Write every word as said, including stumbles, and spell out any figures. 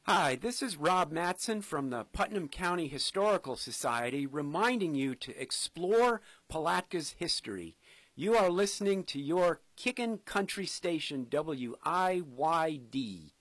Hi, this is Rob Matson from the Putnam County Historical Society reminding you to explore Palatka's history. You are listening to your Kickin' Country Station W I Y D.